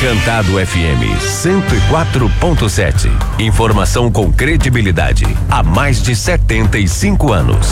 Encantado FM 104.7. Informação com credibilidade há mais de 75 anos.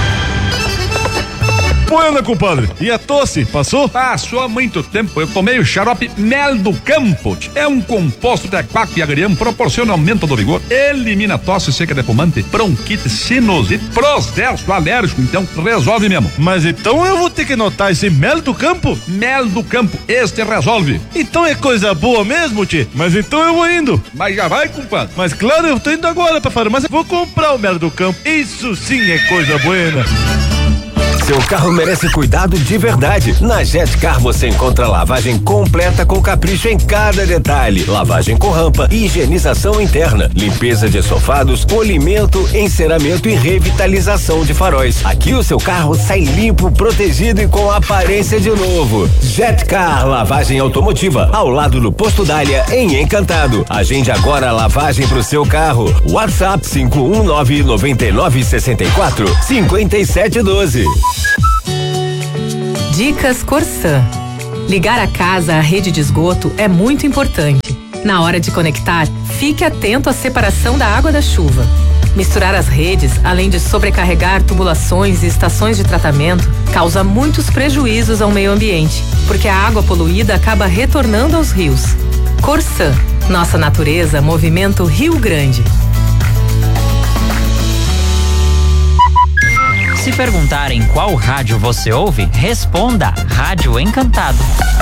Buena, compadre. E a tosse, passou? Passou há muito tempo. Eu tomei o xarope Mel do Campo. É um composto de aquaco e agrião, proporciona aumento do vigor, elimina tosse seca de fumante, bronquite, sinusite, processo alérgico, então resolve mesmo. Mas então eu vou ter que anotar esse Mel do Campo? Mel do Campo, este resolve. Então é coisa boa mesmo, tchê? Mas então eu vou indo. Mas já vai, compadre. Mas claro, eu tô indo agora pra farmácia, vou comprar o Mel do Campo. Isso sim é coisa buena. Seu carro merece cuidado de verdade. Na Jetcar você encontra lavagem completa com capricho em cada detalhe. Lavagem com rampa, higienização interna, limpeza de estofados, polimento, enceramento e revitalização de faróis. Aqui o seu carro sai limpo, protegido e com aparência de novo. Jetcar Lavagem Automotiva, ao lado do Posto Dália, em Encantado. Agende agora a lavagem pro seu carro. WhatsApp 519-9964-5712. Dicas Corsã. Ligar a casa à rede de esgoto é muito importante. Na hora de conectar, fique atento à separação da água da chuva. Misturar as redes, além de sobrecarregar tubulações e estações de tratamento, causa muitos prejuízos ao meio ambiente, porque a água poluída acaba retornando aos rios. Corsã. Nossa natureza, movimento Rio Grande. Se perguntarem qual rádio você ouve, responda Rádio Encantado.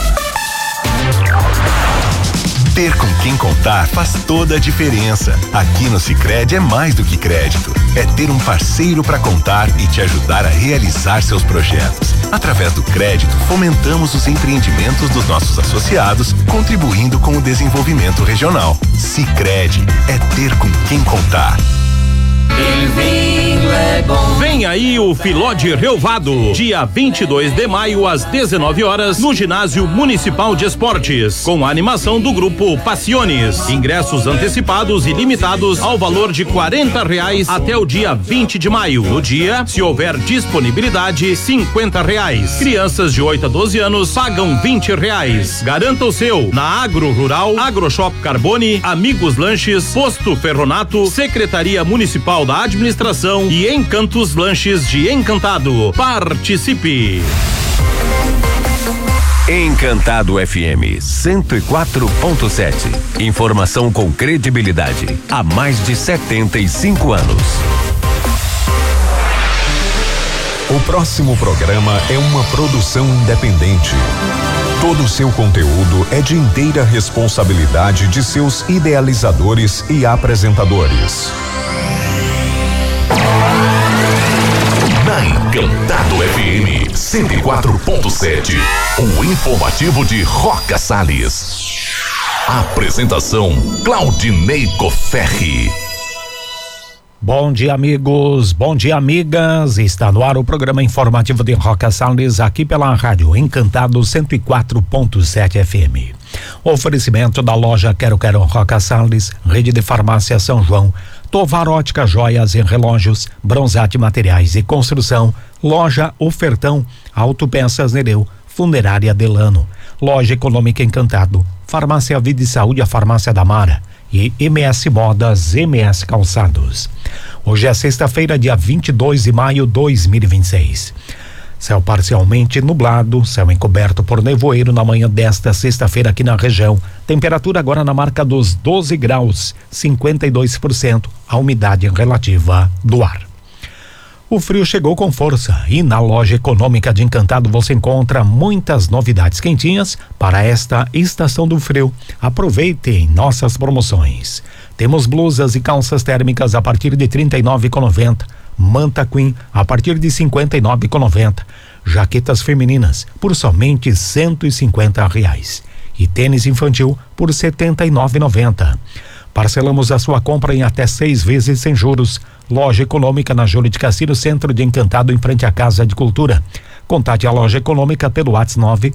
Ter com quem contar faz toda a diferença. Aqui no Sicredi é mais do que crédito. É ter um parceiro para contar e te ajudar a realizar seus projetos. Através do crédito, fomentamos os empreendimentos dos nossos associados, contribuindo com o desenvolvimento regional. Sicredi é ter com quem contar. Vem aí o Filó de Relvado, dia 22 de maio às 19 horas no Ginásio Municipal de Esportes, com a animação do grupo Passiones. Ingressos antecipados e limitados ao valor de R$40 até o dia 20 de maio. No dia, se houver disponibilidade, R$50. Crianças de 8 a 12 anos pagam R$20. Garanta o seu na Agro Rural, AgroShop Carbone, Amigos Lanches, Posto Ferronato, Secretaria Municipal da Administração e Encantos Lanches de Encantado. Participe! Encantado FM 104.7. Informação com credibilidade há mais de 75 anos. O próximo programa é uma produção independente. Todo o seu conteúdo é de inteira responsabilidade de seus idealizadores e apresentadores. Na Encantado FM 104.7, o informativo de Roca Salles. Apresentação Claudinei Cofferri. Bom dia, amigos, bom dia, amigas. Está no ar o programa informativo de Roca Salles, aqui pela Rádio Encantado 104.7 FM. Oferecimento da loja Quero Roca Salles, Rede de Farmácia São João, Tovar Ótica Joias e Relógios, Bronzate Materiais e Construção, Loja Ofertão, Autopeças Nereu, Funerária Delano, Loja Econômica Encantado, Farmácia Vida e Saúde, a Farmácia da Mara e MS Modas, MS Calçados. Hoje é sexta-feira, dia 22 de maio de 2026. Céu parcialmente nublado, céu encoberto por nevoeiro na manhã desta sexta-feira aqui na região. Temperatura agora na marca dos 12 graus, 52% a umidade relativa do ar. O frio chegou com força e na loja econômica de Encantado você encontra muitas novidades quentinhas para esta estação do frio. Aproveite nossas promoções. Temos blusas e calças térmicas a partir de R$39,90. Manta Queen a partir de R$59,90. Jaquetas femininas por somente R$150. E tênis infantil por R$79,90. Parcelamos a sua compra em até 6 vezes sem juros. Loja Econômica na Júlio de Castilho, centro de Encantado, em frente à Casa de Cultura. Contate a Loja Econômica pelo WhatsApp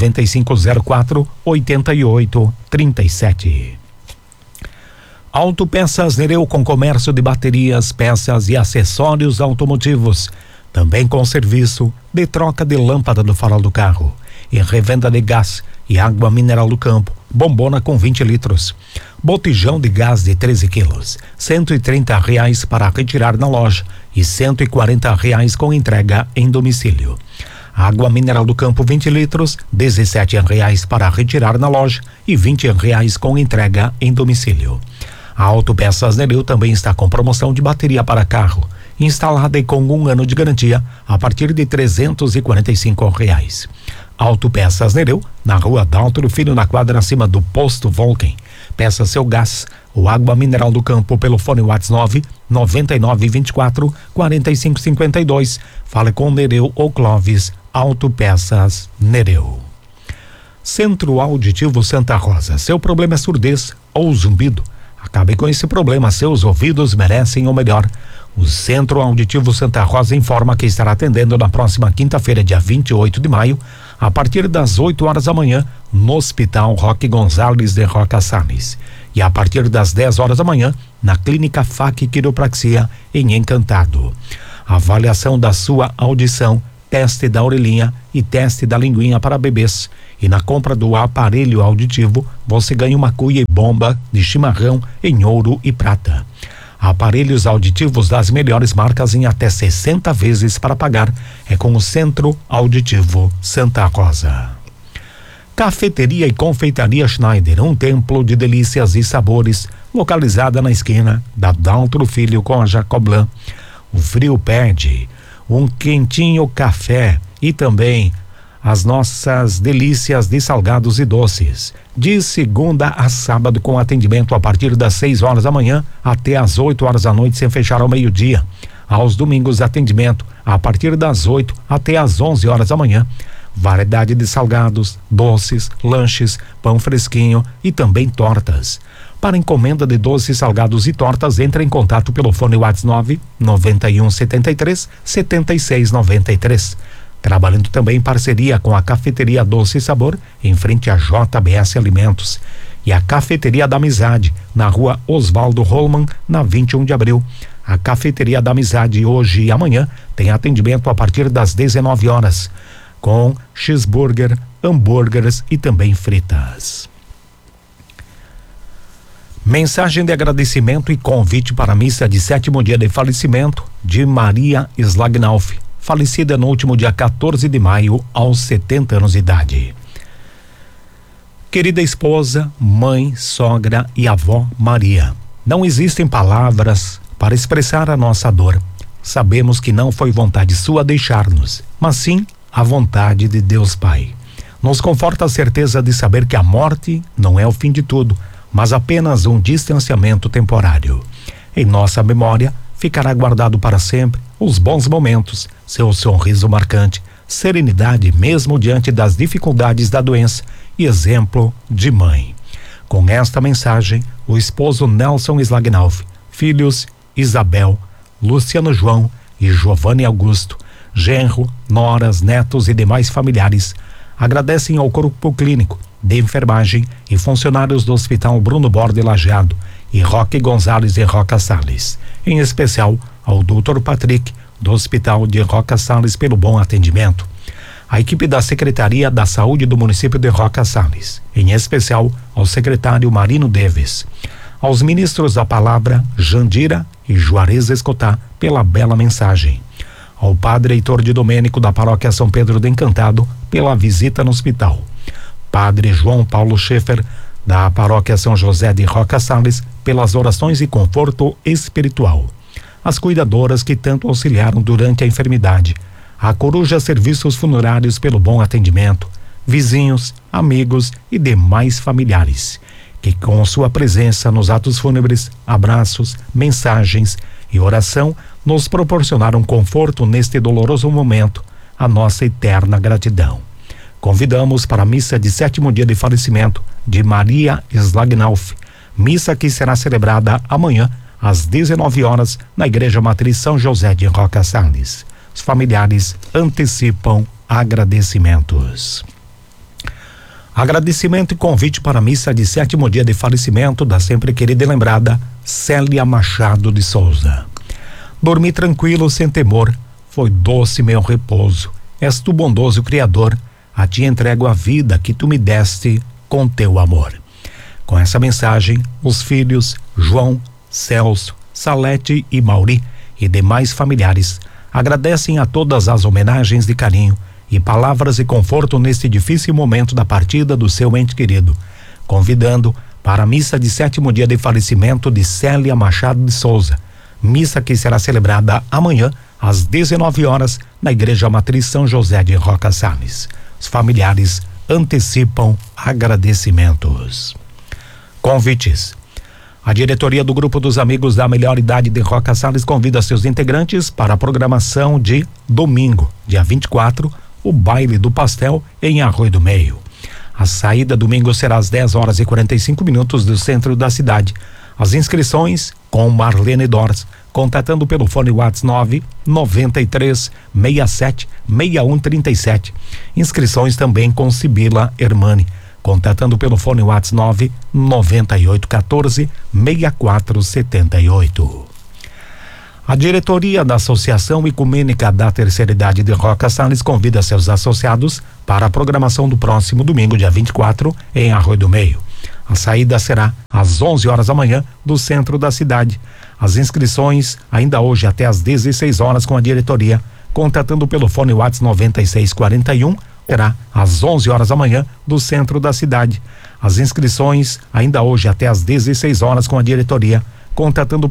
99504-8837. Autopeças Nereu, com comércio de baterias, peças e acessórios automotivos. Também com serviço de troca de lâmpada do farol do carro e revenda de gás e água mineral do campo, bombona com 20 litros. Botijão de gás de 13 quilos, R$130 para retirar na loja e R$140 com entrega em domicílio. Água mineral do campo 20 litros, R$17 para retirar na loja e R$20 com entrega em domicílio. A Autopeças Nereu também está com promoção de bateria para carro, instalada e com 1 ano de garantia a partir de R$345. Autopeças Nereu, na rua Daltro Filho, na quadra acima do posto Volken. Peça seu gás ou água mineral do campo pelo fone WhatsApp 99924-4552. Fale com Nereu ou Clóvis. Autopeças Nereu. Centro Auditivo Santa Rosa. Seu problema é surdez ou zumbido? Acabe com esse problema, seus ouvidos merecem o melhor. O Centro Auditivo Santa Rosa informa que estará atendendo na próxima quinta-feira, dia 28 de maio, a partir das 8 horas da manhã, no Hospital Roque Gonzalez de Roca Salles. E a partir das 10 horas da manhã, na Clínica FAC Quiropraxia, em Encantado. Avaliação da sua audição, teste da orelhinha e teste da linguinha para bebês. E na compra do aparelho auditivo, você ganha uma cuia e bomba de chimarrão em ouro e prata. Aparelhos auditivos das melhores marcas em até 60 vezes para pagar. É com o Centro Auditivo Santa Rosa. Cafeteria e Confeitaria Schneider, um templo de delícias e sabores, localizada na esquina da Daltro Filho com a Jacoblan. O frio pede um quentinho café e também as nossas delícias de salgados e doces. De segunda a sábado, com atendimento a partir das 6 horas da manhã até as 8 horas da noite, sem fechar ao meio-dia. Aos domingos, atendimento a partir das 8 até as 11 horas da manhã. Variedade de salgados, doces, lanches, pão fresquinho e também tortas. Para encomenda de doces, salgados e tortas, entre em contato pelo fone WhatsApp 9173-7693. Trabalhando também em parceria com a Cafeteria Doce e Sabor, em frente a JBS Alimentos. E a Cafeteria da Amizade, na rua Oswaldo Holman, na 21 de abril. A Cafeteria da Amizade, hoje e amanhã, tem atendimento a partir das 19 horas, com cheeseburger, hambúrgueres e também fritas. Mensagem de agradecimento e convite para a missa de 7º dia de falecimento de Maria Slagnauf, falecida no último dia 14 de maio, aos 70 anos de idade. Querida esposa, mãe, sogra e avó Maria, não existem palavras para expressar a nossa dor. Sabemos que não foi vontade sua deixar-nos, mas sim a vontade de Deus Pai. Nos conforta a certeza de saber que a morte não é o fim de tudo, mas apenas um distanciamento temporário. Em nossa memória ficará guardado para sempre os bons momentos, seu sorriso marcante, serenidade mesmo diante das dificuldades da doença e exemplo de mãe. Com esta mensagem, o esposo Nelson Slagnauf, filhos Isabel, Luciano João e Giovanni Augusto, genro, noras, netos e demais familiares agradecem ao corpo clínico de enfermagem e funcionários do Hospital Bruno Borda Lajeado e Roque Gonzalez de Roca Salles, em especial ao Dr. Patrick do Hospital de Roca Salles pelo bom atendimento. A equipe da Secretaria da Saúde do município de Roca Salles, em especial ao secretário Marino Deves, aos ministros da palavra Jandira e Juarez Escotá pela bela mensagem, ao padre Heitor de Domênico da paróquia São Pedro do Encantado pela visita no hospital, padre João Paulo Schaefer da paróquia São José de Roca Salles pelas orações e conforto espiritual, as cuidadoras que tanto auxiliaram durante a enfermidade, a Coruja Serviços Funerários pelo bom atendimento, vizinhos, amigos e demais familiares, que com sua presença nos atos fúnebres, abraços, mensagens e oração nos proporcionaram conforto neste doloroso momento. A nossa eterna gratidão. Convidamos para a missa de 7º dia de falecimento de Maria Slagnauf, missa que será celebrada amanhã às 19 horas na Igreja Matriz São José de Roca Salles. Os familiares antecipam agradecimentos. Agradecimento e convite para a missa de 7º dia de falecimento da sempre querida e lembrada Célia Machado de Souza. Dormi tranquilo sem temor, foi doce meu repouso. És tu bondoso Criador, a ti entrego a vida que tu me deste com teu amor. Com essa mensagem, os filhos João, Celso, Salete e Mauri e demais familiares agradecem a todas as homenagens de carinho e palavras de conforto neste difícil momento da partida do seu ente querido, convidando para a missa de 7º dia de falecimento de Célia Machado de Souza, missa que será celebrada amanhã às 19 horas na Igreja Matriz São José de Roca Salles. Os familiares antecipam agradecimentos. Convites. A diretoria do Grupo dos Amigos da Melhor Idade de Roca Salles convida seus integrantes para a programação de domingo, dia 24, o baile do pastel em Arroio do Meio. A saída domingo será às 10h45 do centro da cidade. As inscrições com Marlene Dors, contatando pelo fone WhatsApp 993 67 6137. Inscrições também com Sibila Hermani, contatando pelo fone WhatsApp 9814 6478. A diretoria da Associação Ecumênica da Terceira Idade de Roca Salles convida seus associados para a programação do próximo domingo, dia 24, em Arroio do Meio. A saída será às 11 horas da manhã do centro da cidade. As inscrições ainda hoje até às 16 horas com a diretoria, contatando pelo fone WhatsApp 9641, será às 11 horas da manhã do centro da cidade. As inscrições ainda hoje até às 16 horas com a diretoria, contatando